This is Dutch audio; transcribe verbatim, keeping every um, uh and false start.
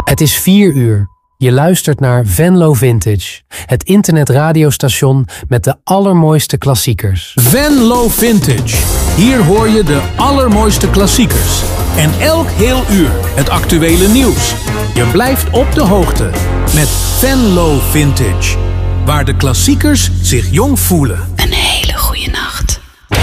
Het is vier uur. Je luistert naar Venlo Vintage, het internetradiostation met de allermooiste klassiekers. Venlo Vintage. Hier hoor je de allermooiste klassiekers. En elk heel uur het actuele nieuws. Je blijft op de hoogte met Venlo Vintage, waar de klassiekers zich jong voelen.